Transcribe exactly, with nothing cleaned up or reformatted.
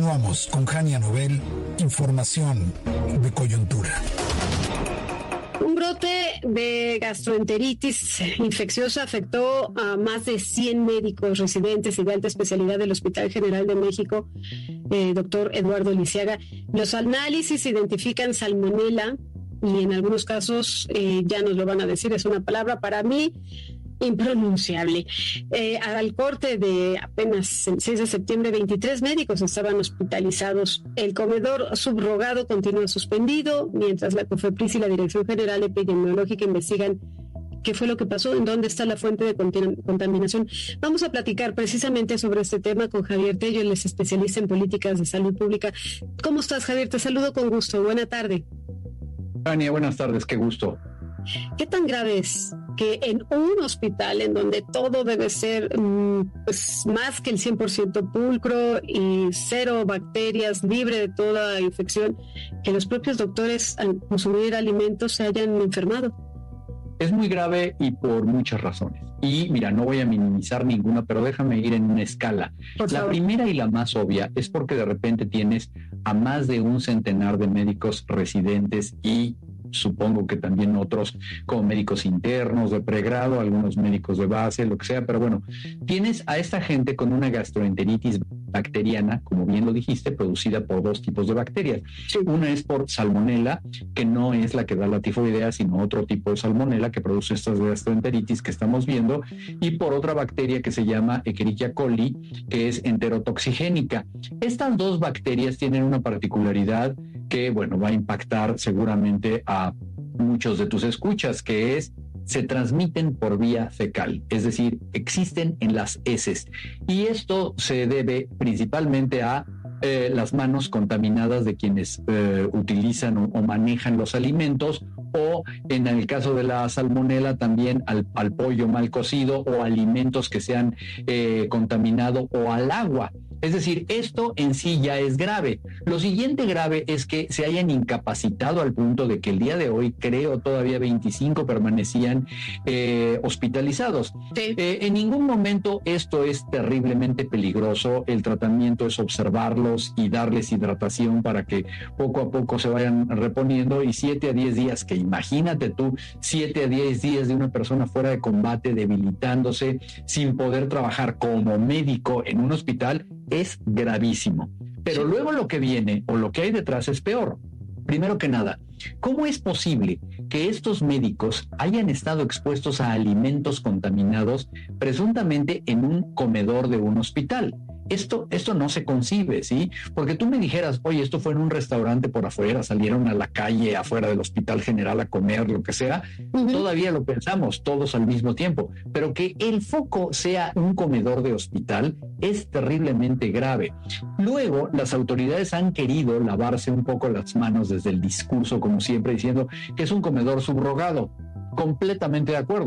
Continuamos con Jania Nobel, información de coyuntura. Un brote de gastroenteritis infecciosa afectó a más de cien médicos residentes y de alta especialidad del Hospital General de México, eh, doctor Eduardo Lisiaga. Los análisis identifican salmonela y en algunos casos, eh, ya nos lo van a decir, es una palabra para mí impronunciable. Eh, al corte de apenas el seis de septiembre, veintitrés médicos estaban hospitalizados. El comedor subrogado continúa suspendido, mientras la COFEPRIS y la Dirección General Epidemiológica investigan qué fue lo que pasó, en dónde está la fuente de contaminación. Vamos a platicar precisamente sobre este tema con Javier Tello, él es especialista en políticas de salud pública. ¿Cómo estás, Javier? Te saludo con gusto. Buena tarde. Tania, buenas tardes, qué gusto. ¿Qué tan grave es que en un hospital en donde todo debe ser pues, más que el cien por ciento pulcro y cero bacterias, libre de toda infección, que los propios doctores al consumir alimentos se hayan enfermado? Es muy grave y por muchas razones. Y mira, no voy a minimizar ninguna, pero déjame ir en una escala. Por la favor. Primera y la más obvia es porque de repente tienes a más de un centenar de médicos residentes y supongo que también otros como médicos internos de pregrado, algunos médicos de base, lo que sea, pero bueno, tienes a esta gente con una gastroenteritis bacteriana, como bien lo dijiste, producida por dos tipos de bacterias. Sí. Una es por salmonela, que no es la que da la tifoidea, sino otro tipo de salmonela que produce estas gastroenteritis que estamos viendo, y por otra bacteria que se llama Escherichia coli, que es enterotoxigénica. Estas dos bacterias tienen una particularidad que, bueno, va a impactar seguramente a muchos de tus escuchas, que es se transmiten por vía fecal, es decir, existen en las heces. Y esto se debe principalmente a eh, las manos contaminadas de quienes eh, utilizan o, o manejan los alimentos, o en el caso de la salmonela también al, al pollo mal cocido o alimentos que se han eh, contaminado o al agua. Es decir, esto en sí ya es grave. Lo siguiente grave es que se hayan incapacitado al punto de que el día de hoy, creo, todavía veinticinco permanecían eh, hospitalizados. Sí. Eh, en ningún momento esto es terriblemente peligroso. El tratamiento es observarlos y darles hidratación para que poco a poco se vayan reponiendo, y siete a diez días, que imagínate tú, siete a diez días de una persona fuera de combate, debilitándose, sin poder trabajar como médico en un hospital, es gravísimo. Pero luego lo que viene o lo que hay detrás es peor. Primero que nada, ¿cómo es posible que estos médicos hayan estado expuestos a alimentos contaminados presuntamente en un comedor de un hospital? Esto, esto no se concibe, ¿sí? Porque tú me dijeras, oye, esto fue en un restaurante por afuera, salieron a la calle afuera del Hospital General a comer, lo que sea, uh-huh. Todavía lo pensamos todos al mismo tiempo, pero que el foco sea un comedor de hospital es terriblemente grave. Luego, las autoridades han querido lavarse un poco las manos desde el discurso, como siempre, diciendo que es un comedor subrogado. Completamente de acuerdo.